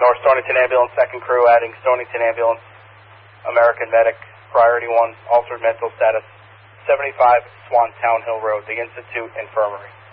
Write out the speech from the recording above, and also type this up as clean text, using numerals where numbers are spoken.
North Stonington Ambulance, second crew, adding Stonington Ambulance, American Medic, Priority 1, altered mental status, 75 Swan Town Hill Road, the Institute Infirmary.